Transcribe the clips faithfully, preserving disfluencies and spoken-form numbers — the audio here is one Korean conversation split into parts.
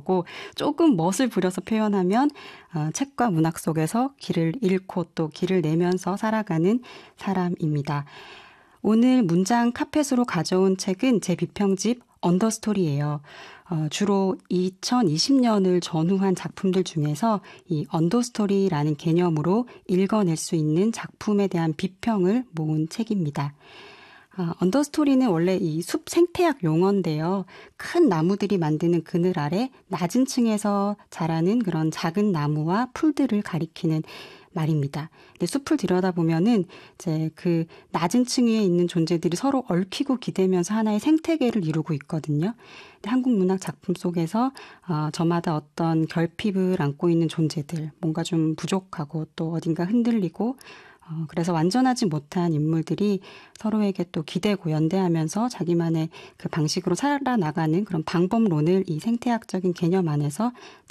거고 조금 멋을 부려서 표현하면 어, 책과 문학 속에서 길을 잃고 또 길을 내면서 살아가는 사람입니다. 오늘 문장 카펫으로 가져온 책은 제 비평집 언더스토리예요. 어, 주로 이천이십 년을 전후한 작품들 중에서 이 언더스토리라는 개념으로 읽어낼 수 있는 작품에 대한 비평을 모은 책입니다. 아, 언더스토리는 원래 이 숲 생태학 용어인데요. 큰 나무들이 만드는 그늘 아래 낮은 층에서 자라는 그런 작은 나무와 풀들을 가리키는 말입니다. 근데 숲을 들여다보면은 이제 그 낮은 층 위에 있는 존재들이 서로 얽히고 기대면서 하나의 생태계를 이루고 있거든요. 근데 한국 문학 작품 속에서 어, 저마다 어떤 결핍을 안고 있는 존재들, 뭔가 좀 부족하고 또 어딘가 흔들리고 어, 그래서 완전하지 못한 인물들이 서로에게 또 기대고 연대하면서 자기만의 그 방식으로 살아나가는 그런 방법론을 이 생태학적인 개념 안에서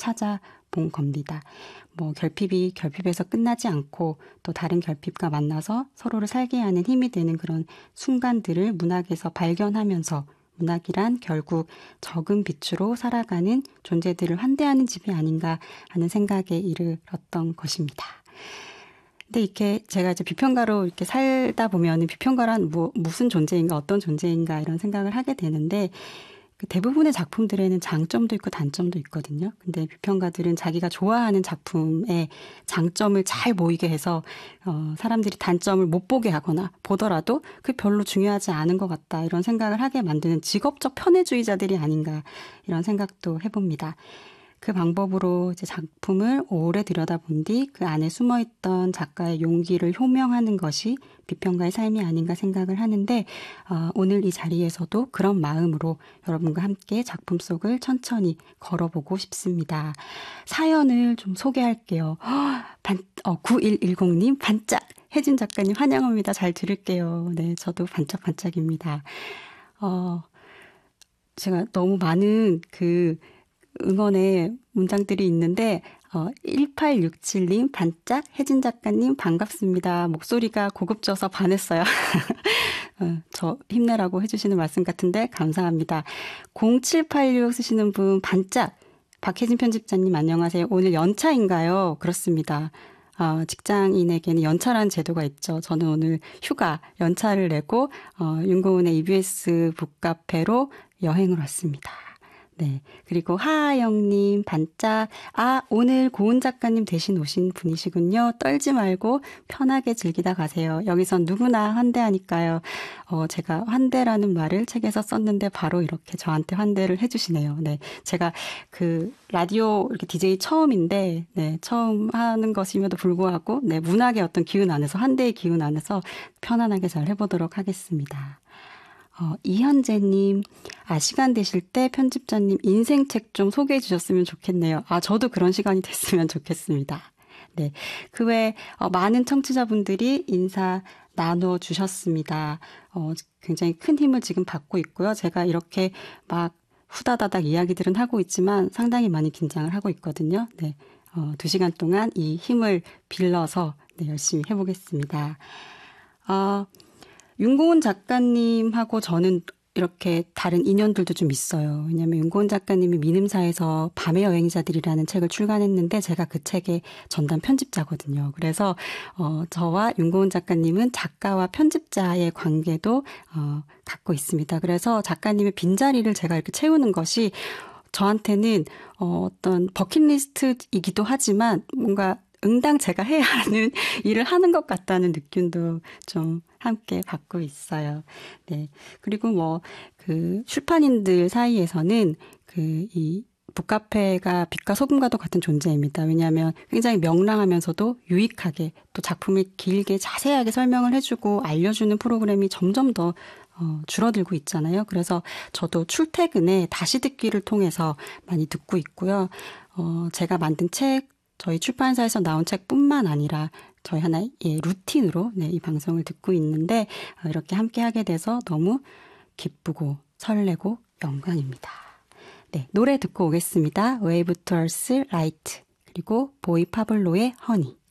찾아본 겁니다. 뭐 결핍이 결핍에서 끝나지 않고 또 다른 결핍과 만나서 서로를 살게 하는 힘이 되는 그런 순간들을 문학에서 발견하면서 문학이란 결국 적은 빛으로 살아가는 존재들을 환대하는 집이 아닌가 하는 생각에 이르렀던 것입니다. 근데 이렇게 제가 이제 비평가로 이렇게 살다 보면 비평가란 뭐 무슨 존재인가 어떤 존재인가 이런 생각을 하게 되는데 그 대부분의 작품들에는 장점도 있고 단점도 있거든요. 근데 비평가들은 자기가 좋아하는 작품의 장점을 잘 보이게 해서 어, 사람들이 단점을 못 보게 하거나 보더라도 그 별로 중요하지 않은 것 같다 이런 생각을 하게 만드는 직업적 편애주의자들이 아닌가 이런 생각도 해봅니다. 그 방법으로 이제 작품을 오래 들여다본 뒤 그 안에 숨어있던 작가의 용기를 효명하는 것이 비평가의 삶이 아닌가 생각을 하는데 어, 오늘 이 자리에서도 그런 마음으로 여러분과 함께 작품 속을 천천히 걸어보고 싶습니다. 사연을 좀 소개할게요. 반, 어, 구일일공님 반짝 혜진 작가님 환영합니다. 잘 들을게요. 네, 저도 반짝반짝입니다. 어, 제가 너무 많은 그 응원의 문장들이 있는데 어, 일팔육칠님 반짝 혜진 작가님 반갑습니다. 목소리가 고급져서 반했어요. 어, 저 힘내라고 해주시는 말씀 같은데 감사합니다. 공칠팔육 쓰시는 분 반짝 박혜진 편집자님 안녕하세요. 오늘 연차인가요? 그렇습니다. 어, 직장인에게는 연차라는 제도가 있죠. 저는 오늘 휴가 연차를 내고 어, 윤고은의 이비에스 북카페로 여행을 왔습니다. 네. 그리고 하하영님, 반짝. 아, 오늘 고은 작가님 대신 오신 분이시군요. 떨지 말고 편하게 즐기다 가세요. 여기선 누구나 환대하니까요. 어, 제가 환대라는 말을 책에서 썼는데 바로 이렇게 저한테 환대를 해주시네요. 네. 제가 그 라디오 이렇게 디제이 처음인데, 네. 처음 하는 것임에도 불구하고, 네. 문학의 어떤 기운 안에서, 환대의 기운 안에서 편안하게 잘 해보도록 하겠습니다. 어, 이현재님, 아, 시간 되실 때 편집자님 인생책 좀 소개해 주셨으면 좋겠네요. 아, 저도 그런 시간이 됐으면 좋겠습니다. 네. 그 외에, 어, 많은 청취자분들이 인사 나눠주셨습니다. 어, 굉장히 큰 힘을 지금 받고 있고요. 제가 이렇게 막 후다다닥 이야기들은 하고 있지만 상당히 많이 긴장을 하고 있거든요. 네. 어, 두 시간 동안 이 힘을 빌려서 네, 열심히 해보겠습니다. 어, 윤고은 작가님하고 저는 이렇게 다른 인연들도 좀 있어요. 왜냐하면 윤고은 작가님이 민음사에서 밤의 여행자들이라는 책을 출간했는데 제가 그 책의 전담 편집자거든요. 그래서 어, 저와 윤고은 작가님은 작가와 편집자의 관계도 어, 갖고 있습니다. 그래서 작가님의 빈자리를 제가 이렇게 채우는 것이 저한테는 어, 어떤 버킷리스트이기도 하지만 뭔가 응당 제가 해야 하는 일을 하는 것 같다는 느낌도 좀 함께 받고 있어요. 네. 그리고 뭐, 그, 출판인들 사이에서는 그, 이, 북카페가 빛과 소금과도 같은 존재입니다. 왜냐하면 굉장히 명랑하면서도 유익하게 또 작품을 길게 자세하게 설명을 해주고 알려주는 프로그램이 점점 더 어, 줄어들고 있잖아요. 그래서 저도 출퇴근에 다시 듣기를 통해서 많이 듣고 있고요. 어, 제가 만든 책, 저희 출판사에서 나온 책뿐만 아니라 저희 하나의 예, 루틴으로 네, 이 방송을 듣고 있는데 어, 이렇게 함께 하게 돼서 너무 기쁘고 설레고 영광입니다. 네, 노래 듣고 오겠습니다. 웨이브 투얼스 라이트 그리고 보이 파블로의 허니.